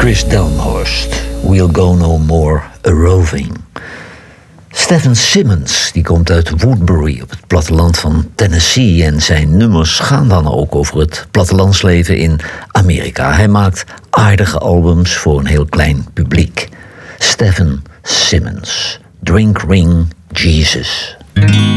Chris Delmhorst, We'll Go No More A-Roving. Stephen Simmons, die komt uit Woodbury op het platteland van Tennessee. En zijn nummers gaan dan ook over het plattelandsleven in Amerika. Hij maakt aardige albums voor een heel klein publiek. Stephen Simmons, Drink Ring Jesus.